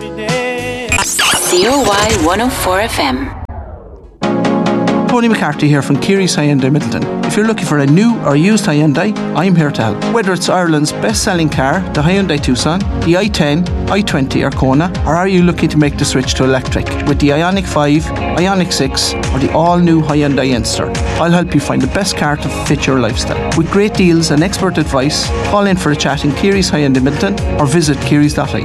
COY 104 FM. Tony McCarthy here from Keary's Hyundai Middleton. If you're looking for a new or used Hyundai, I'm here to help. Whether it's Ireland's best-selling car, the Hyundai Tucson, the i10, i20 or Kona, or are you looking to make the switch to electric with the Ioniq 5, Ioniq 6 or the all-new Hyundai Enster? I'll help you find the best car to fit your lifestyle. With great deals and expert advice, call in for a chat in Keary's Hyundai Middleton or visit kearys.ie.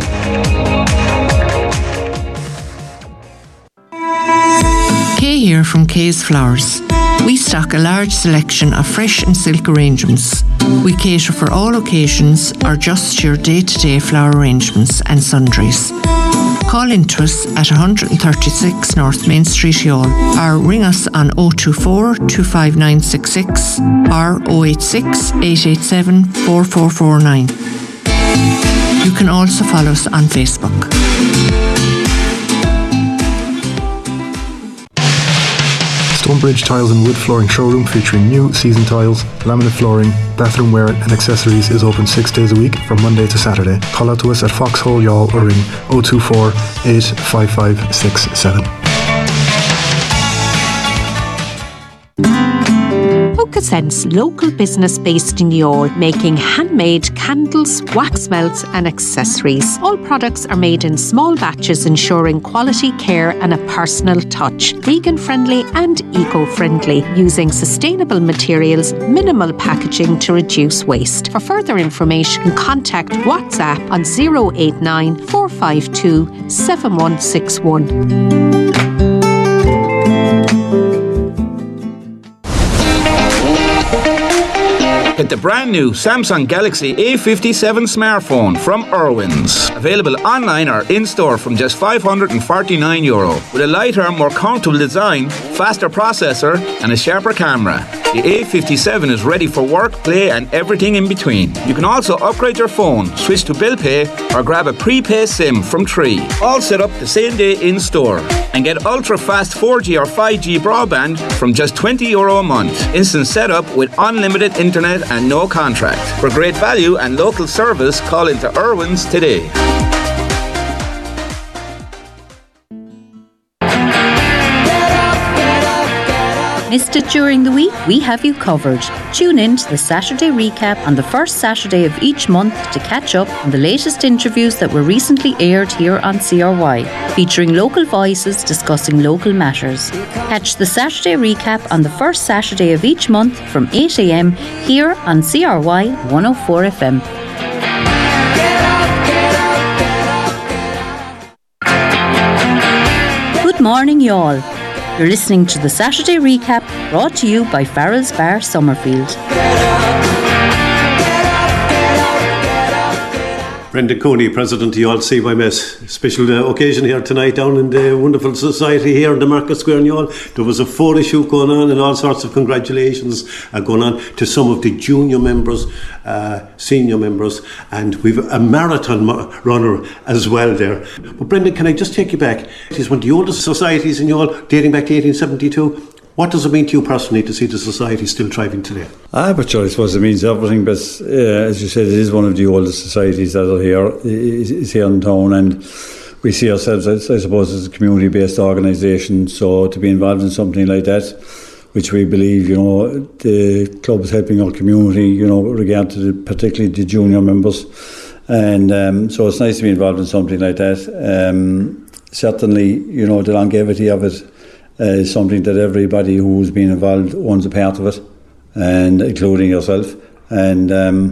Kay here from Kay's Flowers. We stock a large selection of fresh and silk arrangements. We cater for all occasions or just your day-to-day flower arrangements and sundries. Call into us at 136 North Main Street, Youghal, or ring us on 024 25966 or 086 887 4449. You can also follow us on Facebook. Stonebridge Tiles and Wood Flooring Showroom featuring new season tiles, laminate flooring, bathroom wear and accessories is open 6 days a week from Monday to Saturday. Call out to us at Foxhole Youghal or ring 024 855 67. Sense local business based in Youghal, making handmade candles, wax melts and accessories. All products are made in small batches, ensuring quality care and a personal touch. Vegan friendly and eco-friendly, using sustainable materials, minimal packaging to reduce waste. For further information, contact WhatsApp on 089 452 7161. Get the brand new Samsung Galaxy A57 smartphone from Irwin's. Available online or in-store from just €549. With a lighter, more comfortable design, faster processor and a sharper camera. The A57 is ready for work, play and everything in between. You can also upgrade your phone, switch to bill pay or grab a prepaid SIM from Tree. All set up the same day in-store. And get ultra-fast 4G or 5G broadband from just €20 a month. Instant setup with unlimited internet and no contract. For great value and local service, call into Irwin's today. Missed it during the week? We have you covered. Tune in to the Saturday recap on the first Saturday of each month to catch up on the latest interviews that were recently aired here on CRY, featuring local voices discussing local matters. Catch the Saturday recap on the first Saturday of each month from 8 a.m. here on CRY 104 FM. Good morning, y'all. You're listening to the Saturday recap brought to you by Farrell's Bar, Summerfield. Brendan Cooney, President of Youghal CYMS. Special occasion here tonight down in the wonderful society here in the Market Square in Youghal. There was a photo shoot going on and all sorts of congratulations going on to some of the junior members, senior members, and we've a marathon runner as well there. But Brendan, can I just take you back? It is one of the oldest societies in Youghal, dating back to 1872. What does it mean to you personally to see the society still thriving today? But sure, I suppose it means everything, but as you said, it is one of the oldest societies that are here, is here in town, and we see ourselves, I suppose, as a community-based organisation, so to be involved in something like that, which we believe, the club is helping our community, with regard to particularly the junior members, and so it's nice to be involved in something like that. Certainly, the longevity of it is something that everybody who's been involved owns a part of it, and including yourself. And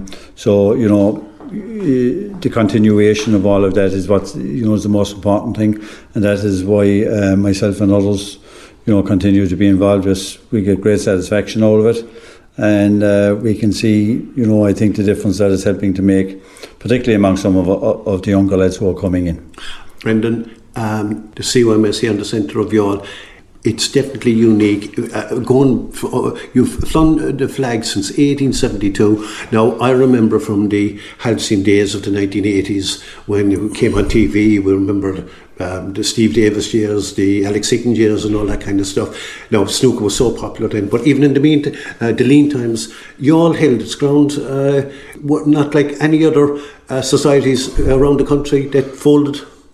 the continuation of all of that is what is the most important thing, and that is why myself and others continue to be involved with. We get great satisfaction out of it, and we can see I think the difference that it's helping to make, particularly among some of the younger lads who are coming in. Brendan, the CYMS here in the centre of Youghal, it's definitely unique. You've flown the flag since 1872. Now, I remember from the halcyon days of the 1980s when it came on TV. We remember the Steve Davis years, the Alex Hicken years, and all that kind of stuff. Now, snooker was so popular then, but even in the lean times, Youghal held its ground. Not like any other societies around the country that folded.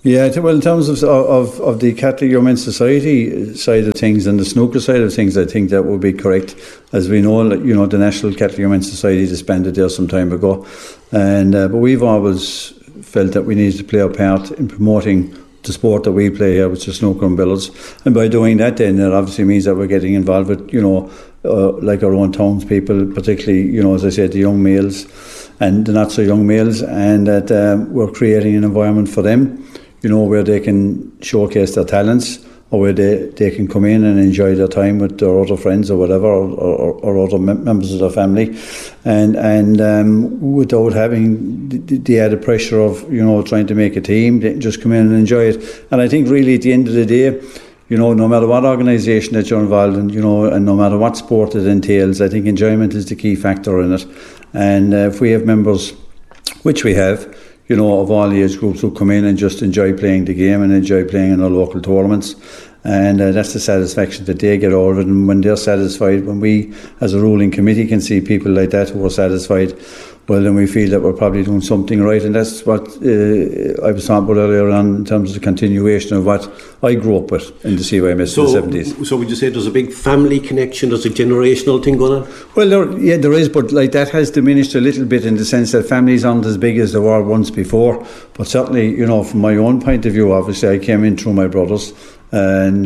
Yeah, well, in terms of the Catholic Humane Society side of things and the snooker side of things, I think that would be correct. As we know, the National Catholic Humane Society disbanded there some time ago, and but we've always felt that we needed to play our part in promoting the sport that we play here, which is snooker and billiards. And by doing that, then it obviously means that we're getting involved with, like our own townspeople, particularly, as I said, the young males and the not so young males, and that we're creating an environment for them, where they can showcase their talents, or where they can come in and enjoy their time with their other friends or whatever, or other members of their family, and without having the added pressure of trying to make a team. They just come in and enjoy it. And I think really at the end of the day, no matter what organisation that you're involved in, and no matter what sport it entails, I think enjoyment is the key factor in it. And if we have members, which we have, of all age groups, who come in and just enjoy playing the game and enjoy playing in our local tournaments. And that's the satisfaction that they get out of it. And when they're satisfied, when we as a ruling committee can see people like that who are satisfied, well, then we feel that we're probably doing something right. And that's what I was talking about earlier on in terms of the continuation of what I grew up with in the CYMS in the 70s. So would you say there's a big family connection, there's a generational thing going on? Well, there is, but that has diminished a little bit in the sense that families aren't as big as they were once before. But certainly, from my own point of view, obviously I came in through my brothers, and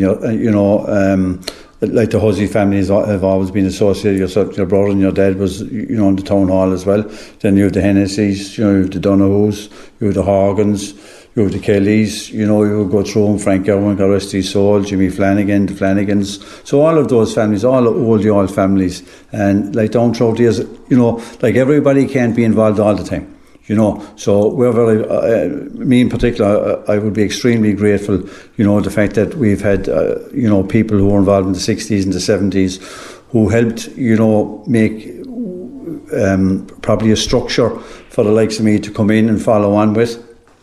like the Hussey families have always been associated. Your brother and your dad was, in the town hall as well. Then you have the Hennessy's, you have the Donahues, you have the Horgans, you have the Kellys. You go through them, Frank Irwin, God rest his soul, Jimmy Flanagan, the Flanagans. So all of those families, all the old families, and like down throughout the years, like everybody can't be involved all the time. So we're very, me in particular, I would be extremely grateful, the fact that we've had, people who were involved in the 60s and the 70s who helped, make probably a structure for the likes of me to come in and follow on with,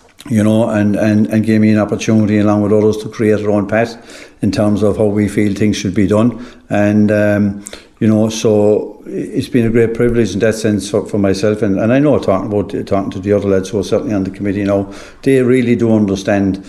and gave me an opportunity along with others to create our own path in terms of how we feel things should be done. And, so it's been a great privilege in that sense for myself, and I know talking to the other lads who are certainly on the committee now, they really do understand,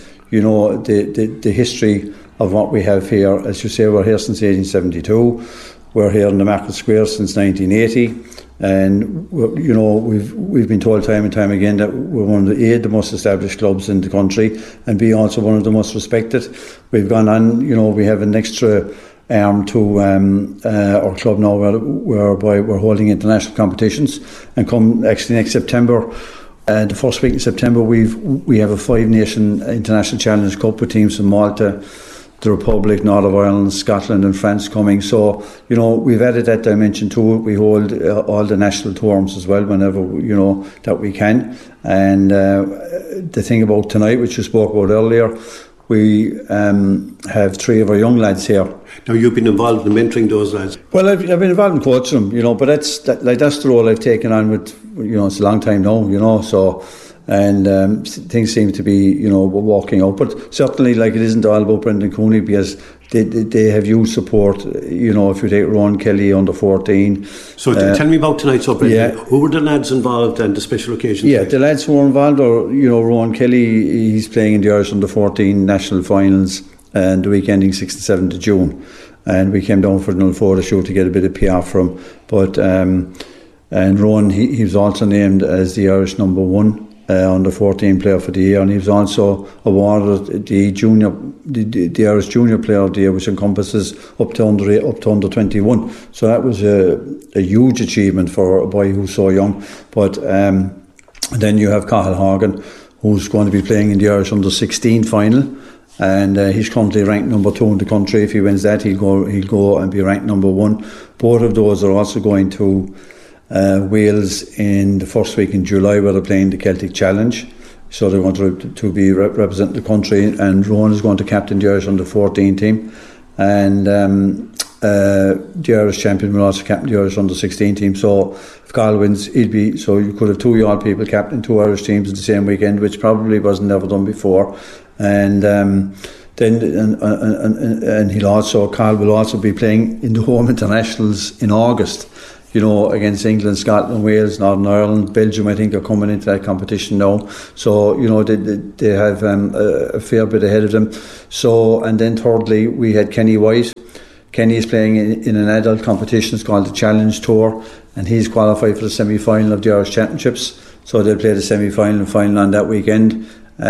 the history of what we have here. As you say, we're here since 1872, we're here in the Market Square since 1980, and we've been told time and time again that we're one of the most established clubs in the country, and be also one of the most respected. We've gone on, we have an extra arm to our club now, whereby we're holding international competitions, and come actually next September, the first week in September, we have a 5-nation international challenge cup with teams from Malta, the Republic, Northern Ireland, Scotland and France coming. So we've added that dimension to it. We hold all the national tournaments as well whenever that we can. And the thing about tonight, which you spoke about earlier, we have 3 of our young lads here. Now, you've been involved in mentoring those lads. Well, I've been involved in coaching them, but that's the role I've taken on with, it's a long time now, so, and things seem to be, walking out. But certainly, it isn't all about Brendan Cooney, because they have huge support, if you take Rowan Kelly under 14. So tell me about tonight's up. Yeah. Who were the lads involved and the special occasions? Yeah, the lads who were involved are, Rowan Kelly, he's playing in the Irish under 14 national finals, and the week ending 6th and 7th of June. And we came down for the Nullfora show to get a bit of PR from him. But, and Rowan, he was also named as the Irish number 1. Under 14 player for the year, and he was also awarded the Irish Junior Player of the Year, which encompasses up to under 21. So that was a huge achievement for a boy who's so young. But then you have Cathal Horgan, who's going to be playing in the Irish under 16 final, and he's currently ranked number 2 in the country. If he wins that, he'll go and be ranked number 1. Both of those are also going to Wales in the first week in July, where they're playing the Celtic Challenge. So they're going to be represent the country, and Rowan is going to captain the Irish under 14 team, and the Irish champion will also captain the Irish under 16 team. So if Carl wins, so you could have 2 young people captain 2 Irish teams in the same weekend, which probably wasn't never done before. And then Carl will also be playing in the home internationals in August. against England, Scotland, Wales, Northern Ireland, Belgium, I think, are coming into that competition now. So, they have a fair bit ahead of them. So, and then thirdly, we had Kenny White. Kenny is playing in an adult competition. It's called the Challenge Tour, and he's qualified for the semi-final of the Irish Championships. So they'll play the semi-final and final on that weekend.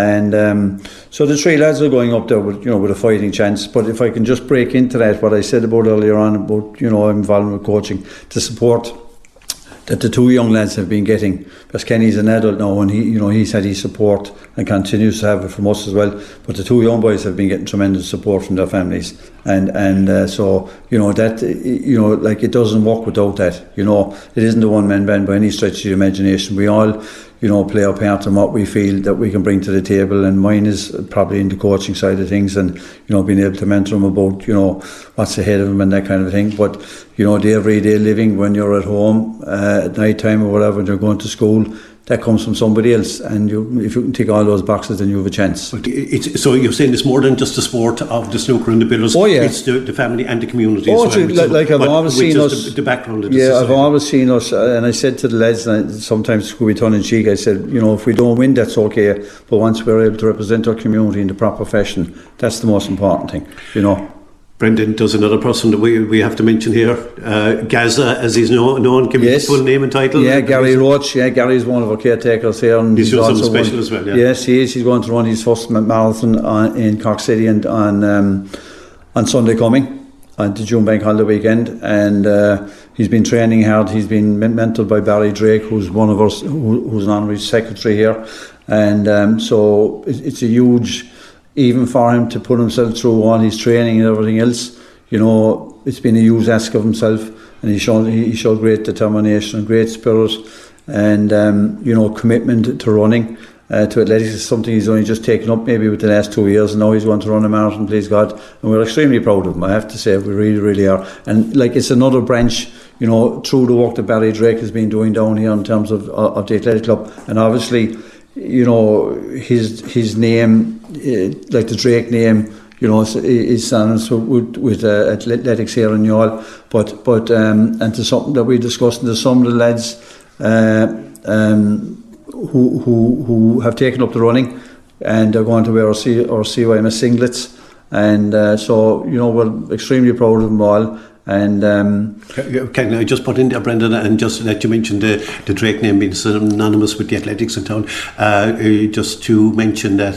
And so the three lads are going up there with a fighting chance. But if I can just break into that, what I said about earlier on about I'm involved with coaching, the support that the two young lads have been getting, because Kenny's an adult now, and he's had his support and continues to have it from us as well. But the two young boys have been getting tremendous support from their families, and so that like it doesn't work without that. It isn't a one-man band by any stretch of the imagination. We all play our part in what we feel that we can bring to the table, and mine is probably in the coaching side of things, and being able to mentor them about what's ahead of them and that kind of thing. But the everyday living, when you're at home at night time or whatever, and you're going to school, that comes from somebody else, and if you can tick all those boxes, then you have a chance. So you're saying it's more than just the sport of the snooker and the billiards. Oh yeah, it's the family and the community. I've always seen us. The background of the society. I've always seen us, and I said to the lads, and sometimes we tongue in cheek, I said, if we don't win, that's okay, but once we're able to represent our community in the proper fashion, that's the most important thing. Brendan, does another person that we have to mention here, Gaza, as he's known, give me his full name and title. Yeah, Gary Roach. Yeah, Gary's one of our caretakers here. And he's doing something special as well, yeah. Yes, he is. He's going to run his first marathon in Cork City and on Sunday coming, on the June Bank holiday weekend. And he's been training hard. He's been mentored by Barry Drake, who's one of us, who's an honorary secretary here. And so it's a huge... Even for him to put himself through all his training and everything else, it's been a huge ask of himself, and he showed great determination and great spirit, and commitment to running, to athletics is something he's only just taken up maybe with the last 2 years, and now he's going to run a marathon, please God, and we're extremely proud of him. I have to say, we really, really are. And it's another branch, through the work that Barry Drake has been doing down here in terms of the athletic club, and obviously. His name, like the Drake name, is synonymous with athletics here in Youghal. But and to something that we discussed, and there's some of the lads who have taken up the running, and they're going to wear our CYMS singlets, and so we're extremely proud of them all. And can I just put in there, Brendan, and just that you mentioned the Drake name being synonymous with the athletics in town, just to mention that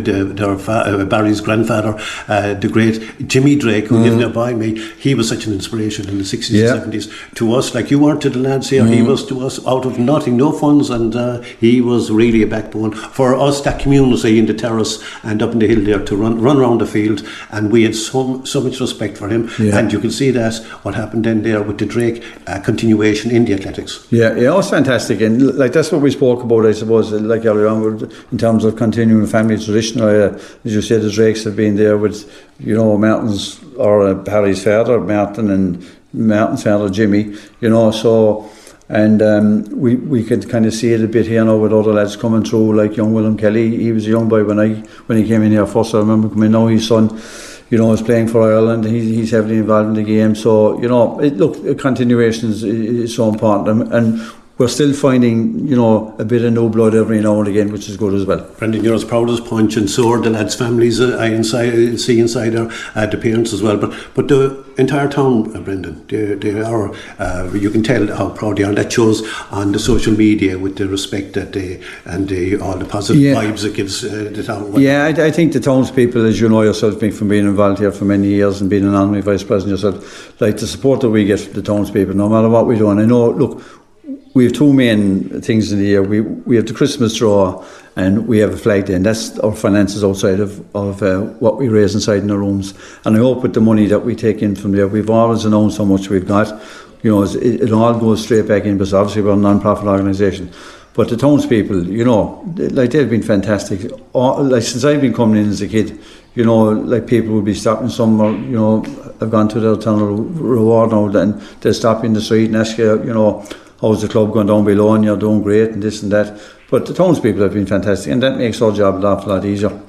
Barry's grandfather, the great Jimmy Drake, who lived nearby me, he was such an inspiration in the 60s and 70s to us, like you weren't to the lads here. He was to us out of nothing, no funds, and he was really a backbone for us, that community in the terrace and up in the hill there, to run around the field, and we had so much respect for him, and you can see that what happened then there with the Drake continuation in the athletics. Yeah, it was fantastic, and that's what we spoke about, I suppose, like earlier on, in terms of continuing family tradition. As you said, the Drakes have been there with Martin's or Harry's father Martin and Martin's father Jimmy, so. And we could kind of see it a bit here now with other lads coming through, like young William Kelly. He was a young boy when he came in here first. I remember coming. Now his son, is playing for Ireland. He's heavily involved in the game. So continuation is so important, and we're still finding a bit of new blood every now and again, which is good as well. Brendan, you're as proud as Punch, and so are the lads' families. I see inside there the parents as well, but the entire town, Brendan, they are. You can tell how proud they are. That shows on the social media with the respect that they and all the positive vibes it gives the town. Yeah, I think the townspeople, as you know yourself, from being involved here for many years and being an honorary vice president yourself, like the support that we get from the townspeople, no matter what we do. And I know, look, we have two main things in the year. We have the Christmas draw, and we have a flag day, and that's our finances outside of what we raise inside in the rooms. And I hope with the money that we take in from there, we've always announced how much we've got. It all goes straight back in, because obviously we're a non-profit organisation. But the townspeople, they've been fantastic. Since I've been coming in as a kid, people would be stopping somewhere, I've gone to their town reward now, and they'll stop in the street and ask you, how's the club going down below, and you're doing great and this and that. But the townspeople have been fantastic, and that makes our job an awful lot easier.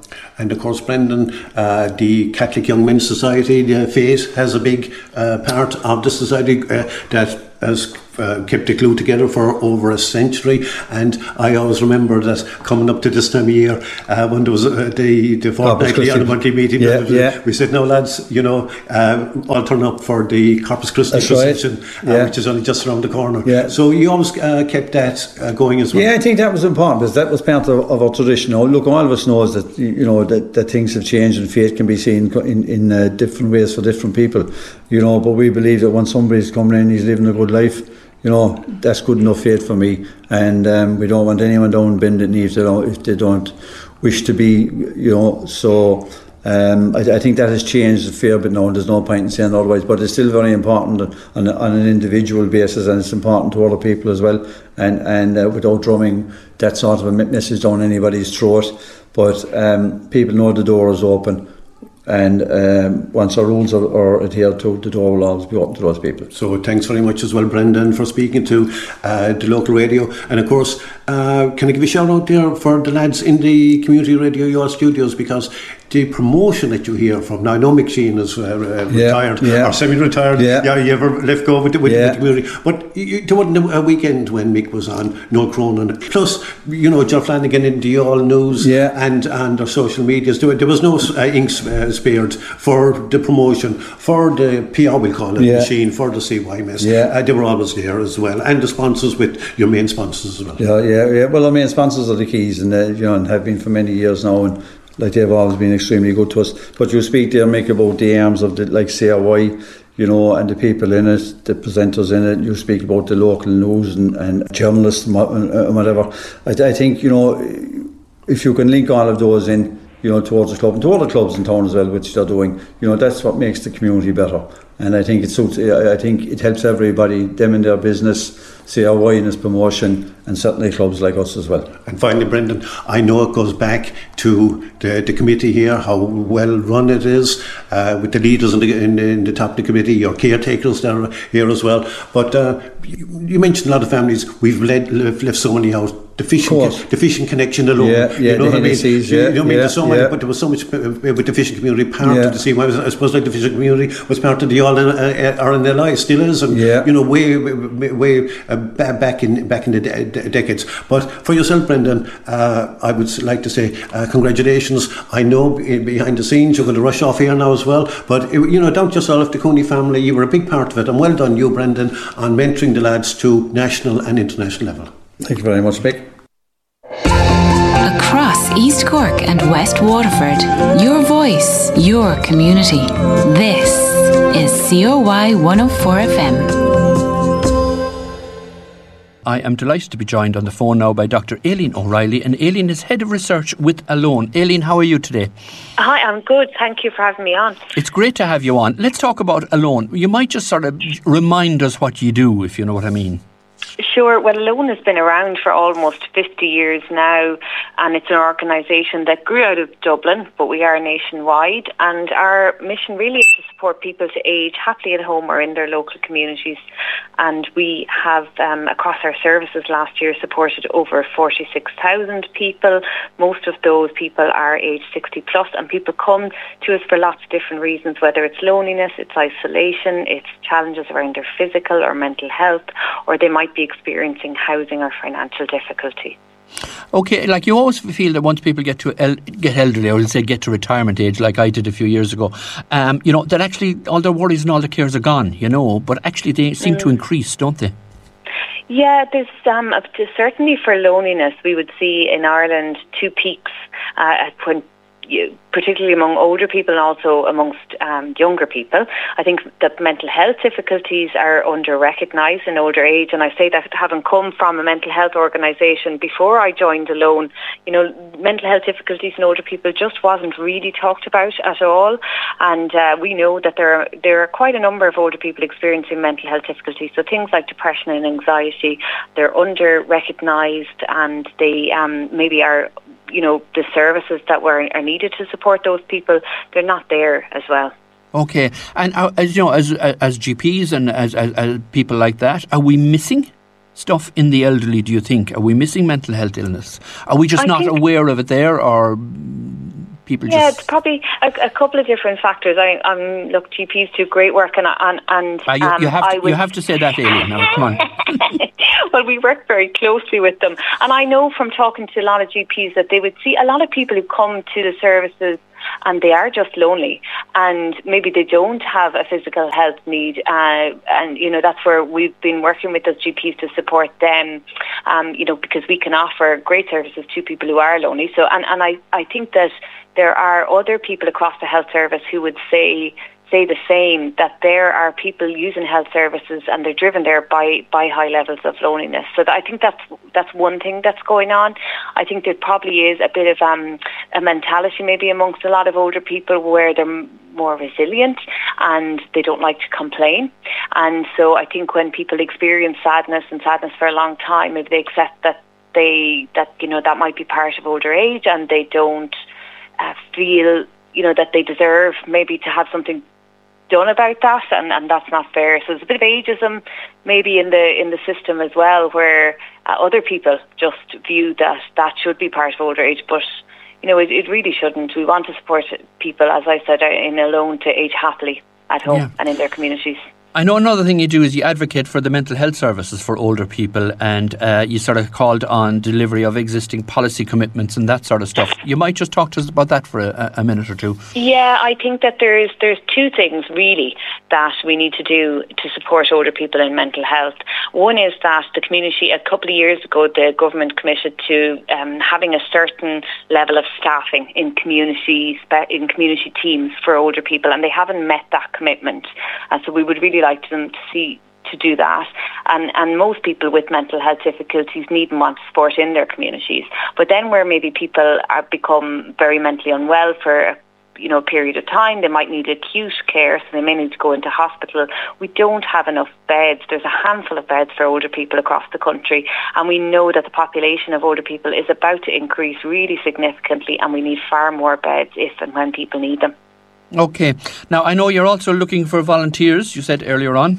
And of course, Brendan, the Catholic Young Men's Society, the faith, has a big part of the society that has kept the glue together for over a century. And I always remember that coming up to this time of year, when there was the fortnightly and monthly meeting, we said, "No, lads, all turn up for the Corpus Christi procession, which is only just around the corner." Yeah. So you always kept that going as well. Yeah, I think that was important because that was part of our tradition. Look, all of us knows that that things have changed and faith can be seen in different ways for different people. But we believe that when somebody's coming in, he's living a good life. That's good enough faith for me, and we don't want anyone down bended knee if they don't wish to be. So I think that has changed a fair bit now, and there's no point in saying otherwise. But it's still very important on an individual basis, and it's important to other people as well. And without drumming that sort of a message down anybody's throat, but people know the door is open. And once our rules are adhered to, the door will always be open to those people. So thanks very much as well, Brendan, for speaking to the local radio. And of course, can I give a shout out there for the lads in the Community Radio Youth Studios, because the promotion that you hear from, now I know Mick Sheehan is retired or semi-retired, you ever left go with the community, but there wasn't a weekend when Mick was on, Noel Cronin, plus John Flanagan in the All News and our social medias. There was no ink spared for the promotion, for the PR, we'll call it, machine, for the CYMS. They were always there as well, and the sponsors with your main sponsors as well. Well, our main sponsors are the keys, and and have been for many years now, and they've always been extremely good to us. But you speak there, Mick, about the arms of CRY, and the people in it, the presenters in it. You speak about the local news and journalists and whatever. I think, if you can link all of those in, towards the club and to other clubs in town as well, which they're doing, that's what makes the community better. And I think I think it helps everybody, them in their business, CRY in its promotion, and certainly clubs like us as well. And finally, Brendan, I know it goes back to the committee here, how well run it is, with the leaders in the top of the committee, your caretakers that are here as well. But you mentioned a lot of families. We've left so many out. The fishing connection alone. You know what I mean? There's so many, but there was so much with the fishing community part of the scene. I suppose the fishing community was part of the all are in their lives, still is, and way back in the decades. But for yourself, Brendan, I would like to say congratulations. I know behind the scenes you're going to rush off here now as well, but doubt yourself, the Cooney family, you were a big part of it, and well done you, Brendan, on mentoring the lads to national and international level. Thank you very much, Mick. Across East Cork and West Waterford, your voice, your community. This is COY 104 FM. I am delighted to be joined on the phone now by Dr. Aileen O'Reilly, and Aileen is Head of Research with Alone. Aileen, how are you today? Hi, I'm good. Thank you for having me on. It's great to have you on. Let's talk about Alone. You might just sort of remind us what you do, if you know what I mean. Sure. Well, Alone has been around for almost 50 years now, and it's an organisation that grew out of Dublin, but we are nationwide, and our mission really is to support people to age happily at home or in their local communities. And we have, across our services last year, supported over 46,000 people. Most of those people are age 60 plus, and people come to us for lots of different reasons, whether it's loneliness, it's isolation, it's challenges around their physical or mental health, or they might be experiencing housing or financial difficulty. Okay, like you always feel that once people get elderly, or say get to retirement age, like I did a few years ago, that actually all their worries and all their cares are gone, but actually they seem to increase, don't they? Yeah, there's certainly for loneliness, we would see in Ireland two peaks particularly among older people and also amongst younger people. I think that mental health difficulties are under-recognised in older age, and I say that having come from a mental health organisation before I joined Alone, mental health difficulties in older people just wasn't really talked about at all, and we know that there are quite a number of older people experiencing mental health difficulties, so things like depression and anxiety, they're under-recognised, and they maybe are the services that are needed to support those people, they're not there as well. Okay, and as GPs and as people like that, are we missing stuff in the elderly, do you think? Are we missing mental health illness? Are we just not aware of it there, or people it's probably a couple of different factors. Look, GPs do great work, and you have to say that, Aileen. Now, come on. Well, we work very closely with them, and I know from talking to a lot of GPs that they would see a lot of people who come to the services and they are just lonely, and maybe they don't have a physical health need, and that's where we've been working with those GPs to support them, because we can offer great services to people who are lonely. So, and I think that there are other people across the health service who would say the same, that there are people using health services and they're driven there by high levels of loneliness. So I think that's one thing that's going on. I think there probably is a bit of a mentality maybe amongst a lot of older people where they're more resilient and they don't like to complain. And so I think when people experience sadness for a long time, if they accept that that might be part of older age, and they don't feel that they deserve maybe to have something done about that, and that's not fair. So there's a bit of ageism maybe in the system as well, where other people just view that should be part of older age, but it really shouldn't. We want to support people, as I said, in alone to age happily at home and in their communities. I know another thing you do is you advocate for the mental health services for older people, and you sort of called on delivery of existing policy commitments and that sort of stuff. You might just talk to us about that for a minute or two. Yeah, I think that there's two things really that we need to do to support older people in mental health. One is that the community, a couple of years ago, the government committed to having a certain level of staffing in community teams for older people, and they haven't met that commitment. And so we would really like them to do that, and most people with mental health difficulties need and want support in their communities. But then where maybe people become very mentally unwell for a period of time, they might need acute care, so they may need to go into hospital. We don't have enough beds. There's a handful of beds for older people across the country, and we know that the population of older people is about to increase really significantly, and we need far more beds if and when people need them. Okay. Now, I know you're also looking for volunteers, you said earlier on.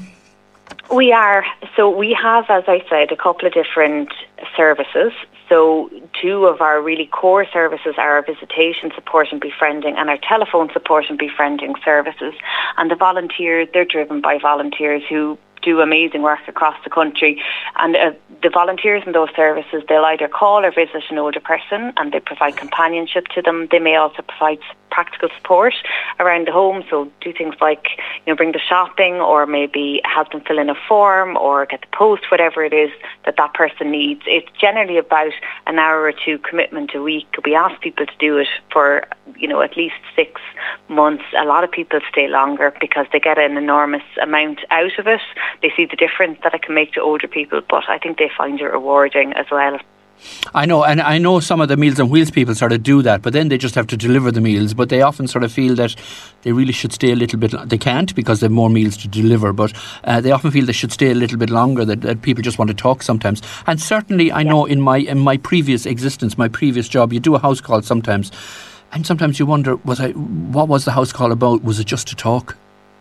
We are. So we have, as I said, a couple of different services. So two of our really core services are our visitation support and befriending and our telephone support and befriending services. And the volunteers, they're driven by volunteers who do amazing work across the country, and the volunteers in those services, they'll either call or visit an older person and they provide companionship to them. They may also provide practical support around the home, so do things like bring the shopping, or maybe help them fill in a form or get the post, whatever it is that person needs. It's generally about an hour or two commitment a week. We ask people to do it for at least 6 months. A lot of people stay longer because they get an enormous amount out of it. They see the difference that it can make to older people, but I think they find it rewarding as well. I know, and I know some of the Meals on Wheels people sort of do that, but then they just have to deliver the meals, but they often sort of feel that they really should stay a little bit. They can't because they have more meals to deliver, but they often feel they should stay a little bit longer, that people just want to talk sometimes. And certainly I know in my previous existence, my previous job, you do a house call sometimes, and sometimes you wonder, what was the house call about? Was it just to talk?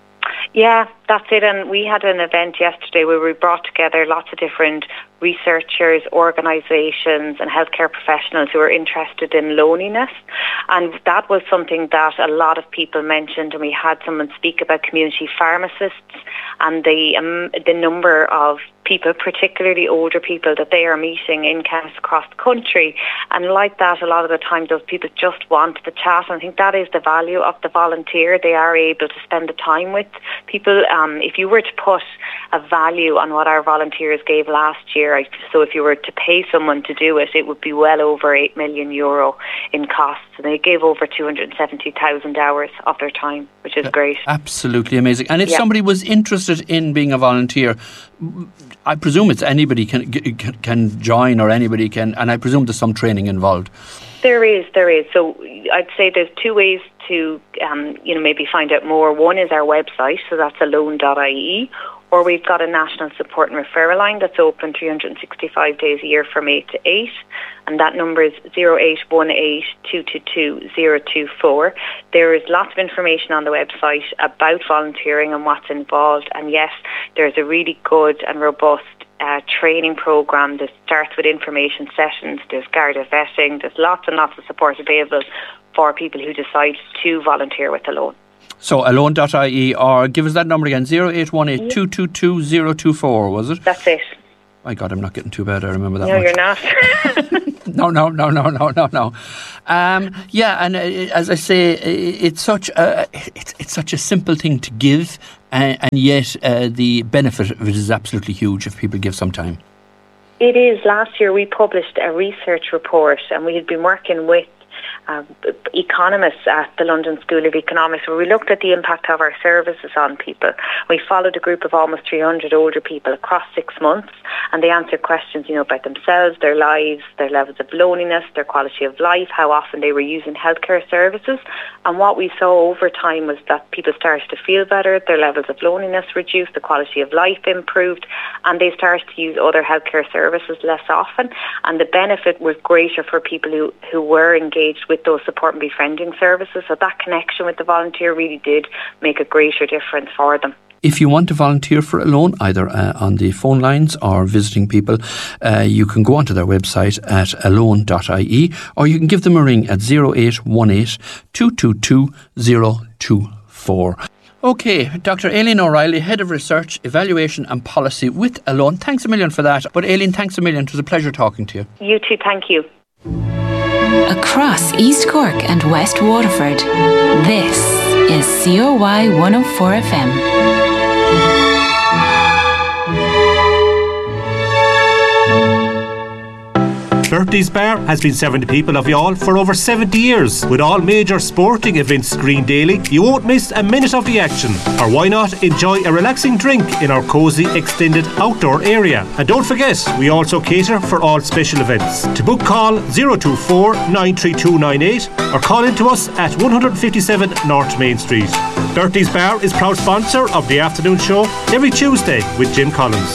Yeah, that's it. And we had an event yesterday where we brought together lots of different researchers, organisations and healthcare professionals who are interested in loneliness. And that was something that a lot of people mentioned, and we had someone speak about community pharmacists and the number of people, particularly older people, that they are meeting in chemists across the country. And like that, a lot of the time those people just want the chat. And I think that is the value of the volunteer. They are able to spend the time with people. If you were to put a value on what our volunteers gave last year, so if you were to pay someone to do it, it would be well over €8 million in costs. And they gave over 270,000 hours of their time, which is great. Absolutely amazing. And if somebody was interested in being a volunteer, I presume it's anybody can join, or anybody can, and I presume there's some training involved. There is. So I'd say there's two ways to maybe find out more. One is our website, so that's alone.ie, or we've got a national support and referral line that's open 365 days a year from 8 to 8, and that number is 0818 222 024. There is lots of information on the website about volunteering and what's involved, and yes, there's a really good and robust training programme that starts with information sessions. There's Garda vetting. There's lots and lots of support available for people who decide to volunteer with Alone. So alone.ie, or give us that number again, 0818 222 024, was it? That's it. My God, I'm not getting too bad. I remember that. No, much. You're not. No. Yeah, and as I say, it's such a simple thing to give, and yet the benefit of it is absolutely huge if people give some time. It is. Last year we published a research report, and we had been working with economists at the London School of Economics, where we looked at the impact of our services on people. We followed a group of almost 300 older people across 6 months, and they answered questions, about themselves, their lives, their levels of loneliness, their quality of life, how often they were using healthcare services. And what we saw over time was that people started to feel better, their levels of loneliness reduced, the quality of life improved, and they started to use other healthcare services less often. And the benefit was greater for people who were engaged with those support and befriending services. So that connection with the volunteer really did make a greater difference for them. If you want to volunteer for Alone, either on the phone lines or visiting people, you can go onto their website at alone.ie, or you can give them a ring at 0818 222 024. Okay, Dr. Aileen O'Reilly, Head of Research, Evaluation and Policy with Alone. Thanks a million for that. But Aileen, thanks a million. It was a pleasure talking to you. You too, thank you. Across East Cork and West Waterford, this is COY 104 FM. 30s Bar has been serving the people of Youghal for over 70 years. With all major sporting events screened daily, you won't miss a minute of the action. Or why not enjoy a relaxing drink in our cosy extended outdoor area? And don't forget, we also cater for all special events. To book, call 024 93298 or call in to us at 157 North Main Street. 30s Bar is proud sponsor of the afternoon show every Tuesday with Jim Collins.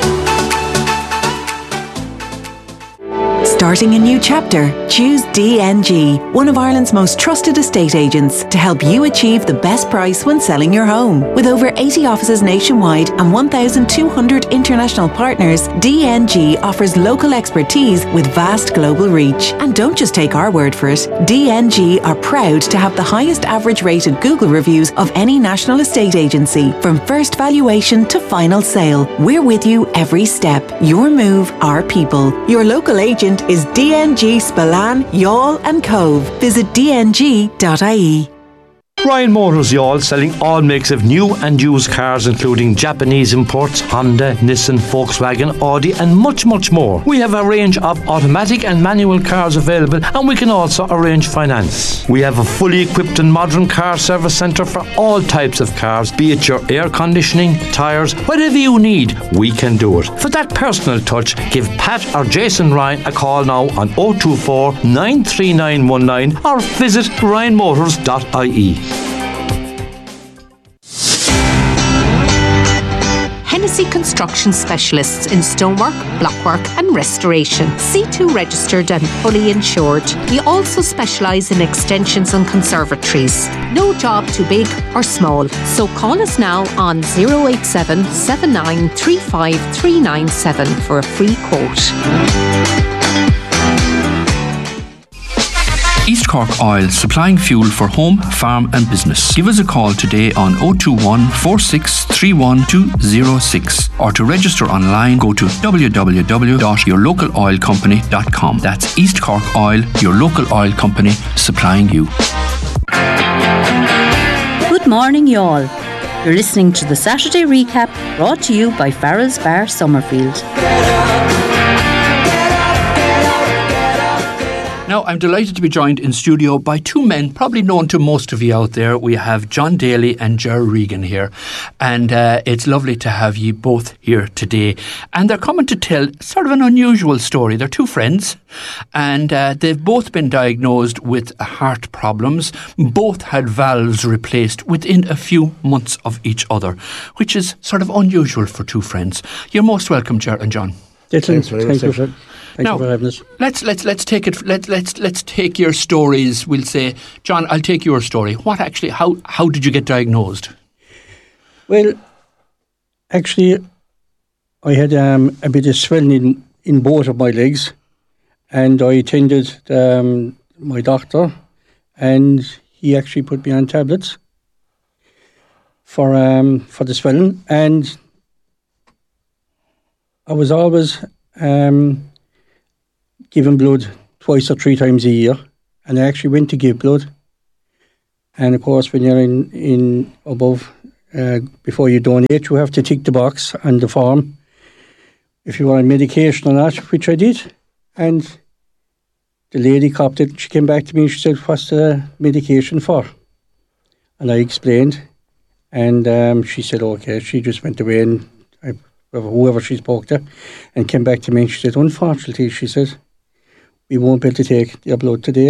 Starting a new chapter? Choose DNG, one of Ireland's most trusted estate agents, to help you achieve the best price when selling your home. With over 80 offices nationwide and 1,200 international partners, DNG offers local expertise with vast global reach. And don't just take our word for it. DNG are proud to have the highest average rated Google reviews of any national estate agency. From first valuation to final sale, we're with you every step. Your move, our people. Your local agent is DNG Spillane, Youghal and Cove. Visit dng.ie. Ryan Motors Youghal, selling all makes of new and used cars, including Japanese imports, Honda, Nissan, Volkswagen, Audi and much more. We have a range of automatic and manual cars available, and we can also arrange finance. We have a fully equipped and modern car service centre for all types of cars, be it your air conditioning, tyres, whatever you need, we can do it. For that personal touch, give Pat or Jason Ryan a call now on 024 93919 or visit ryanmotors.ie. Hennessy Construction Specialists in stonework, blockwork and restoration. C2 registered and fully insured. We also specialise in extensions and conservatories. No job too big or small. So call us now on 087 7935 397 for a free quote. East Cork Oil, supplying fuel for home, farm and business. Give us a call today on 021 4631 206, or to register online go to www.yourlocaloilcompany.com. That's East Cork Oil, your local oil company, supplying you. Good morning, y'all. You're listening to the Saturday Recap, brought to you by Farrell's Bar Summerfield. Now, I'm delighted to be joined in studio by two men probably known to most of you out there. We have John Daly and Ger Regan here, and it's lovely to have you both here today. And they're coming to tell sort of an unusual story. They're two friends, and they've both been diagnosed with heart problems. Both had valves replaced within a few months of each other, which is sort of unusual for two friends. You're most welcome, Ger and John. Thank you for having us. Let's take it. Let's take your stories. We'll say, John, I'll take your story. What actually? How did you get diagnosed? Well, actually, I had a bit of swelling in both of my legs, and I attended my doctor, and he actually put me on tablets for the swelling, and I was always giving blood 2 or 3 times a year, and I actually went to give blood. And of course, when you're in above, before you donate, you have to tick the box on the form if you want medication or not, which I did. And the lady copped it. She came back to me and she said, "What's the medication for?" And I explained, and she said, "Okay." She just went away, and whoever she spoke to, and came back to me and she said, "Unfortunately," she said, "we won't be able to take your blood today."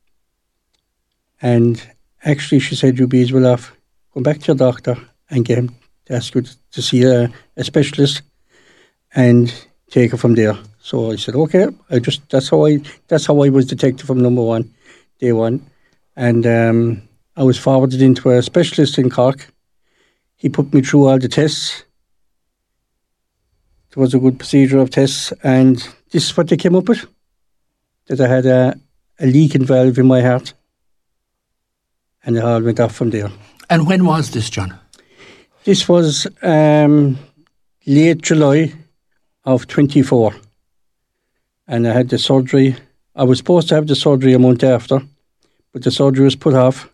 And actually, she said, "You be as well off going back to your doctor and get him to ask you to see a specialist and take it from there." So I said, "Okay." That's how I was detected from number one, day one, and I was forwarded into a specialist in Cork. He put me through all the tests. It was a good procedure of tests, and this is what they came up with: that I had a leaking valve in my heart, and it all went off from there. And when was this, John? This was late July of 24, and I had the surgery. I was supposed to have the surgery a month after, but the surgery was put off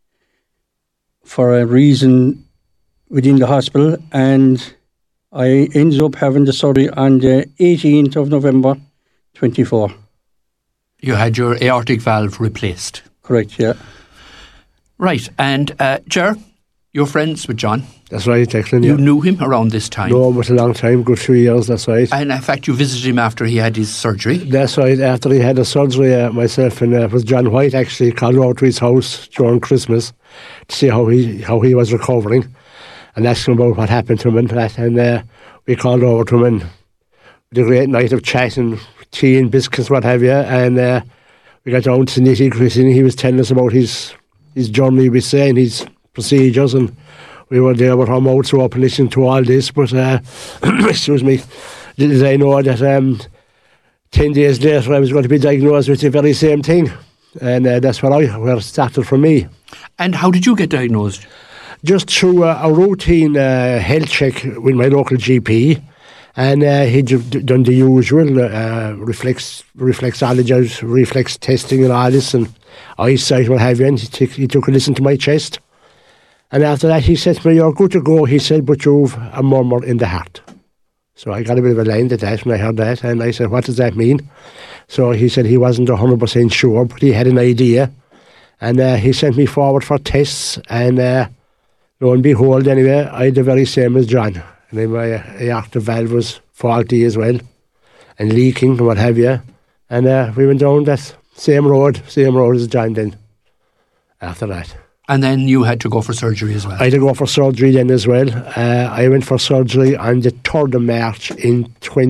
for a reason within the hospital, and I ended up having the surgery on the 18th of November, 24. You had your aortic valve replaced. Correct, yeah. Right, and Ger, you're friends with John. That's right, Declan. You knew him around this time. No, it was a long time, good 3 years, that's right. And in fact, you visited him after he had his surgery. That's right, after he had the surgery, myself and it was John White actually called out to his house during Christmas to see how he was recovering and asked him about what happened to him and that. And we called over to him and we had a great night of chat and tea and biscuits, what have you. And we got down to nitty-gritty and he was telling us about his journey, we say, and his procedures, and we were there with our mouths open listening to all this. But, excuse me, did I know that 10 days later I was going to be diagnosed with the very same thing. And that's where it started for me. And how did you get diagnosed? Just through a routine health check with my local GP. And he'd done the usual reflexology, reflex testing and all this, and eyesight, what have you, and he took a listen to my chest. And after that, he said to me, "You're good to go," he said, "but you've a murmur in the heart." So I got a bit of a line at that when I heard that, and I said, "What does that mean?" So he said he wasn't 100% sure, but he had an idea. And he sent me forward for tests, and lo and behold, anyway, I had the very same as John. And then my aortic valve was faulty as well, and leaking and what have you. And we went down that same road as John then, after that. And then you had to go for surgery as well? I had to go for surgery then as well. I went for surgery on the 3rd of March in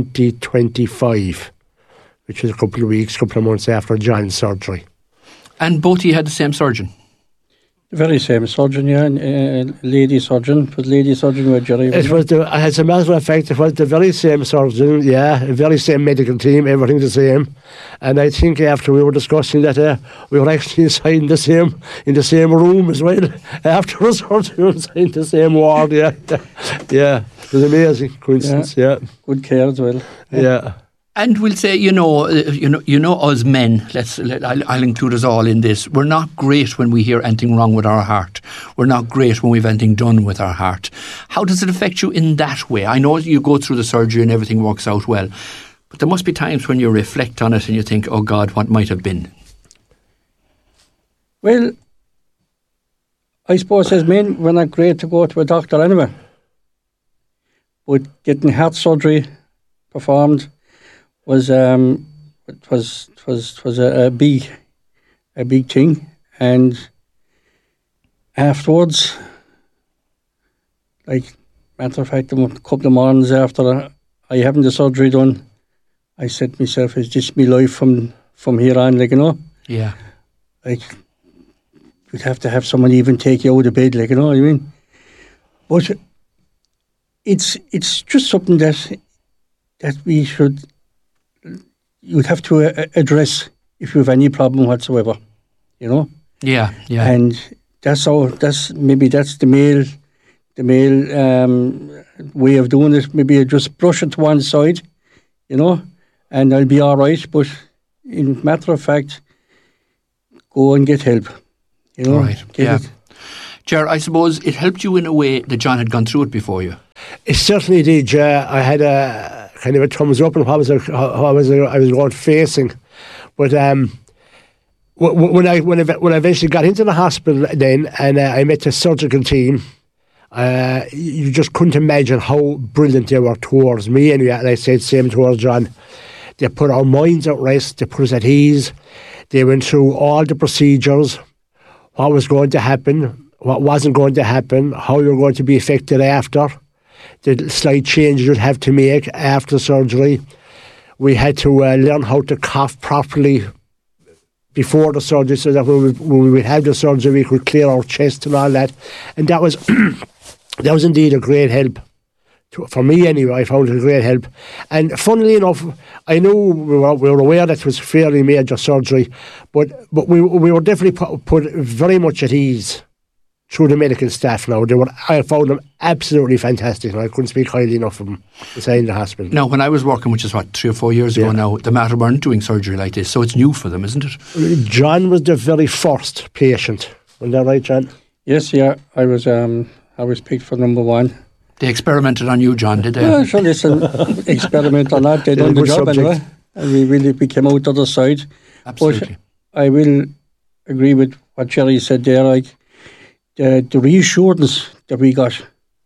2025, which was a couple of months after John's surgery. And both of you had the same surgeon? The very same surgeon, yeah, lady surgeon. It was lady surgeon with Jerry. It was as a matter of fact, it was the very same surgeon, yeah, the very same medical team, everything the same. And I think after we were discussing that, we were actually inside in the same room as well. After the surgery, we were inside in the same ward, yeah. Yeah, it was amazing coincidence, yeah. Good care as well. Yeah. And we'll say, you know, us men, I'll include us all in this. We're not great when we hear anything wrong with our heart. We're not great when we've anything done with our heart. How does it affect you in that way? I know you go through the surgery and everything works out well, but there must be times when you reflect on it and you think, "Oh God, what might have been?" Well, I suppose as men, we're not great to go to a doctor anyway. But getting heart surgery performed was a big thing, and afterwards, like matter of fact, a couple of mornings after I having the surgery done, I said to myself, "Is this my life from here on?" Like, you know, yeah, like you'd have to have someone even take you out of bed, like, you know what I mean. But it's just something that we should. You'd have to address if you have any problem whatsoever, you know. Yeah. And that's the male way of doing it. Maybe you just brush it to one side, and I'll be all right. But in matter of fact, go and get help. Right. Ger, I suppose it helped you in a way that John had gone through it before you. It certainly did. I had a kind of a thumbs up on what I was going facing, but when I eventually got into the hospital then, and I met the surgical team, you just couldn't imagine how brilliant they were towards me anyway, and I said same towards John. They put our minds at rest, they put us at ease, they went through all the procedures, what was going to happen, what wasn't going to happen, how you were going to be affected after, the slight changes you'd have to make after surgery. We had to learn how to cough properly before the surgery, so that when we would have the surgery, we could clear our chest and all that. And that was that was indeed a great help. For me anyway, I found it a great help. And funnily enough, I knew we were aware that it was fairly major surgery, but we were definitely put very much at ease through the medical staff now. I found them absolutely fantastic, and I couldn't speak highly enough of them inside the hospital. Now, when I was working, which is 3 or 4 years ago now, the Mater weren't doing surgery like this, so it's new for them, isn't it? John was the very first patient. Wasn't that right, John? Yes, yeah. I was picked for number 1. They experimented on you, John, did they? Yeah, sure, listen, experiment or not, they done the job anyway. And we came out the other side. Absolutely. But I will agree with what Jerry said there, like, the reassurance that we got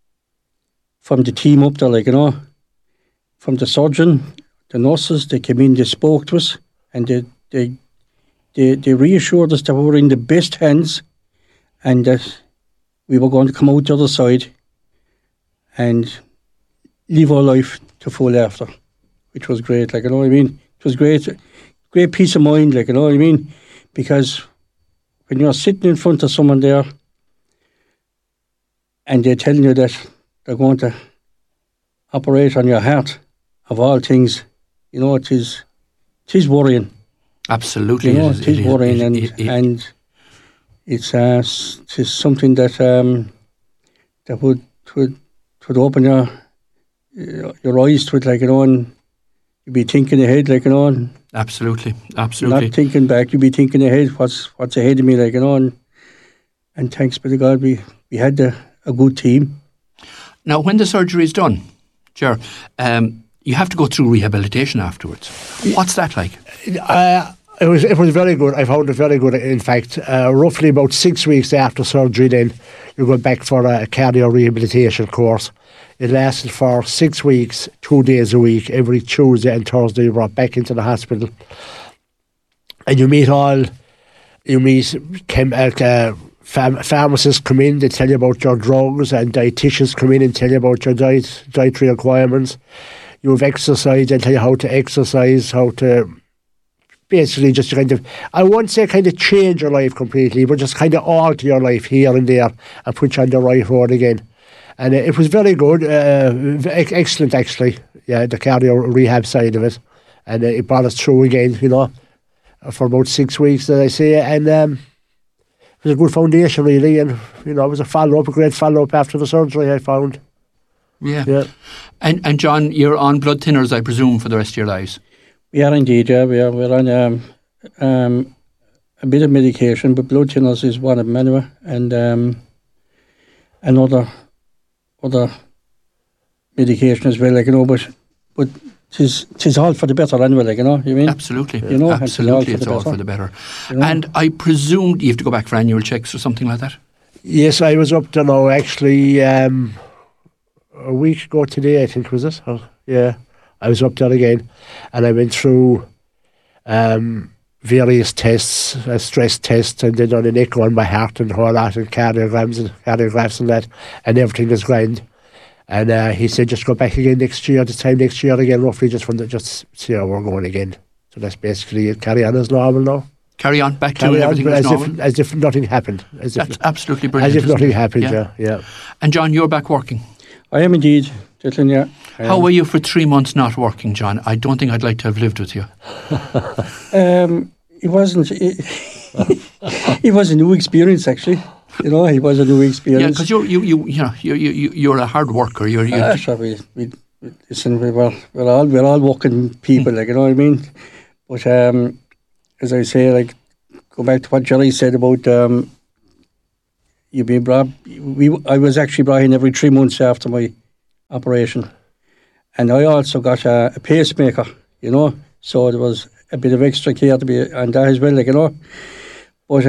from the team up there, from the surgeon, the nurses, they came in, they spoke to us, and they reassured us that we were in the best hands and that we were going to come out the other side and live our life to full after, which was great, It was great peace of mind, because when you're sitting in front of someone there and they're telling you that they're going to operate on your heart, of all things, it is worrying. Absolutely. It is worrying, and it's something that that would open your eyes to it, and you'd be thinking ahead, and Absolutely. not thinking back. You'd be thinking ahead, what's ahead of me, and thanks be to God, we had a good team. Now, when the surgery is done, Ger, you have to go through rehabilitation afterwards. What's that like? It was very good. I found it very good. In fact, roughly about 6 weeks after surgery, then you go back for a cardio rehabilitation course. It lasted for 6 weeks, 2 days a week. Every Tuesday and Thursday, you brought back into the hospital, and you meet pharmacists come in, they tell you about your drugs, and dietitians come in and tell you about your dietary requirements. You have exercise, they tell you how to exercise, how to basically just I won't say change your life completely, but just alter your life here and there and put you on the right road again. And it was very good, excellent actually, the cardio rehab side of it. And it brought us through again, for about 6 weeks, as I say, and it was a good foundation really, and it was a great follow-up after the surgery, I found. Yeah. And John, you're on blood thinners, I presume, for the rest of your lives? We are indeed, yeah. We're on a bit of medication, but blood thinners is one of them anyway, and other medication as well, but tis all for the better anyway, you mean? Absolutely. Absolutely, it's all for the better. And I presume you have to go back for annual checks or something like that? Yes, I was up there now, actually, a week ago today, I think, was it? Yeah, I was up there again, and I went through various tests, stress tests, and they done an echo on my heart and all that, and cardiographs and that, and everything is grand. And he said, just go back again this time next year again, roughly, just see how we're going again. So that's basically it. Carry on as normal now. Carry on, back to everything as normal. As if nothing happened. That's absolutely brilliant. As if nothing happened, yeah. And John, you're back working? I am indeed, Declan, yeah. How were you for 3 months not working, John? I don't think I'd like to have lived with you. It wasn't... It was a new experience, actually. You know, it was a new experience. Yeah, because you're a hard worker. Listen, we're all working people, like, you know what I mean. But as I say, like, go back to what Jerry said about you being brought. I was actually brought in every 3 months after my operation, and I also got a pacemaker. You know, so there was a bit of extra care to be on that as well, like, you know. But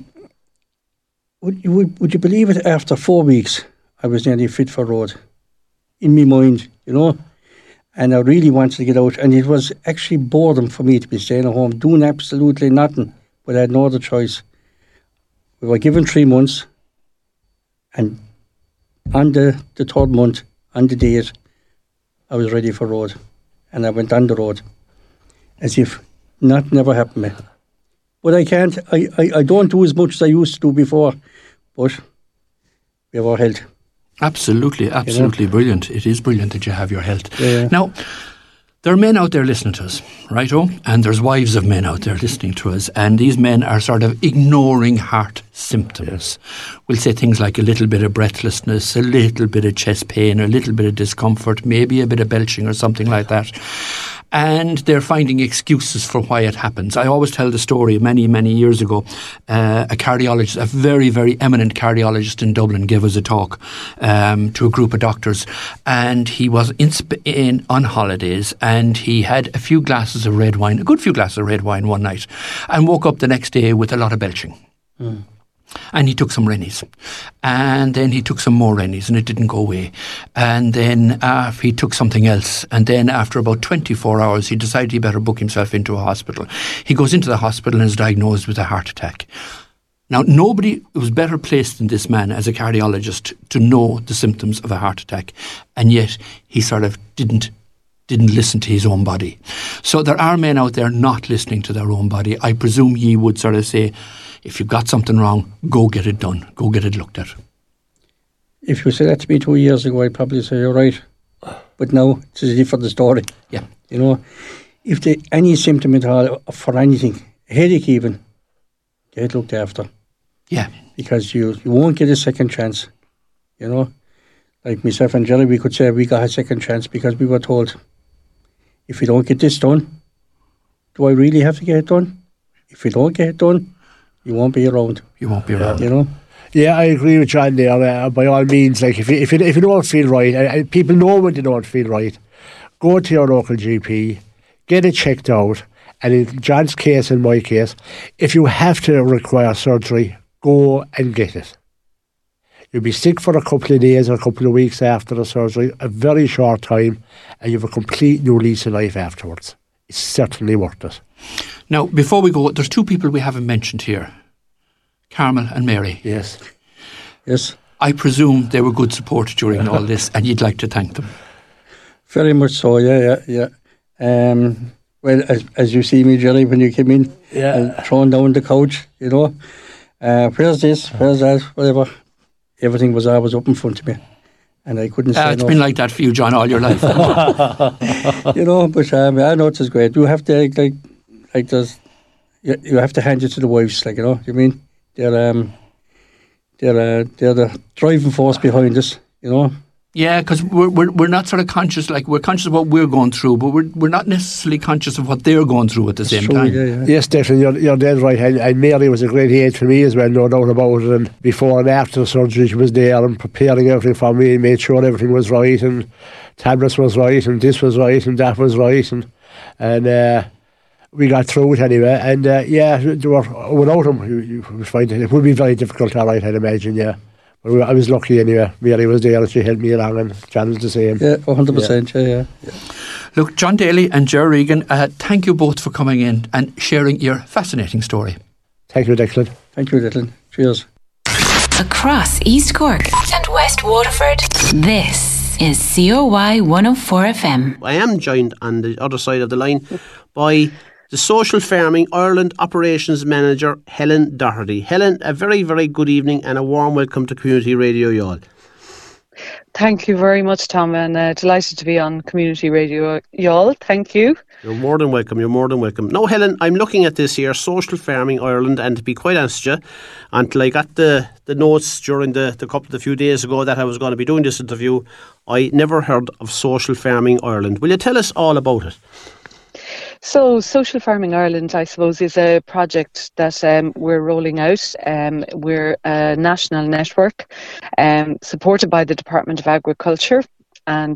would you believe it? After 4 weeks, I was nearly fit for road, in my mind, you know. And I really wanted to get out, and it was actually boredom for me to be staying at home, doing absolutely nothing. But I had no other choice. We were given 3 months, and on the third month, on the date, I was ready for road, and I went on the road, as if nothing ever happened to me. But I can't. I don't do as much as I used to do before, but we have our health. Absolutely, you know? Brilliant. It is brilliant that you have your health. Yeah. Now, there are men out there listening to us, righto? And there's wives of men out there listening to us, and these men are sort of ignoring heart symptoms. We'll say things like a little bit of breathlessness, a little bit of chest pain, a little bit of discomfort, maybe a bit of belching or something like that. And they're finding excuses for why it happens. I always tell the story many, many years ago. A cardiologist, a very, very eminent cardiologist in Dublin, gave us a talk to a group of doctors. And he was on holidays, and he had a few glasses of red wine, a good few glasses of red wine one night, and woke up the next day with a lot of belching. Mm. And he took some Rennies, and then he took some more Rennies, and it didn't go away. And then he took something else, and then after about 24 hours he decided he better book himself into a hospital. He goes into the hospital and is diagnosed with a heart attack. Now, nobody was better placed than this man as a cardiologist to know the symptoms of a heart attack, and yet he sort of didn't listen to his own body. So there are men out there not listening to their own body. I presume ye would sort of say, if you've got something wrong, go get it done. Go get it looked at. If you said that to me 2 years ago, I'd probably say you're right. But now, it's a different story. Yeah. You know, if there's any symptom at all for anything, a headache even, get it looked after. Yeah. Because you won't get a second chance. You know, like myself and Jerry, we could say we got a second chance because we were told, if you don't get this done, do I really have to get it done? If you don't get it done, you won't be around. You won't be around. You know? Yeah, I agree with John there. By all means, like if you don't feel right, and people know when they don't feel right, go to your local GP, get it checked out, and in John's case and my case, if you have to require surgery, go and get it. You'll be sick for a couple of days or a couple of weeks after the surgery, a very short time, and you have a complete new lease of life afterwards. It's certainly worth it. Now, before we go, there's two people we haven't mentioned here. Carmel and Mary. Yes. Yes. I presume they were good support during all this, and you'd like to thank them. Very much so, yeah. Well, as you see me, Jerry, when you came in, throwing down the couch, you know, where's this, where's that, whatever. Everything was always up in front of me, and I couldn't say It's been like that for you, John, all your life. You know, but I know it's great. You have to, like there's, you have to hand it to the wives, like, you know, you mean? They're the driving force behind us, you know. Yeah, because we're not sort of conscious, like we're conscious of what we're going through, but we're not necessarily conscious of what they're going through at the same time. Yeah. Yes, definitely, you're dead right. And Mary was a great aid for me as well, no doubt about it. And before and after the surgery, she was there and preparing everything for me, made sure everything was right, and tablets was right, and this was right, and that was right, and we got through it anyway. And without him, you would find it would be very difficult, all right, I'd imagine, yeah. But I was lucky anyway. Mary was there and she helped me along, and John was the same. Yeah, 100%, yeah. Look, John Daly and Jerry Regan, thank you both for coming in and sharing your fascinating story. Thank you, Declan. Thank you, Declan. Cheers. Across East Cork and West Waterford, this is COY 104 FM. I am joined on the other side of the line by the Social Farming Ireland Operations Manager, Helen Doherty. Helen, a very, very good evening and a warm welcome to Community Radio Youghal. Thank you very much, Tom, and delighted to be on Community Radio, y'all. Thank you. You're more than welcome. Now, Helen, I'm looking at this here, Social Farming Ireland, and to be quite honest with you, until I got the notes during the few days ago that I was going to be doing this interview, I never heard of Social Farming Ireland. Will you tell us all about it? So Social Farming Ireland, I suppose, is a project that we're rolling out. We're a national network supported by the Department of Agriculture, and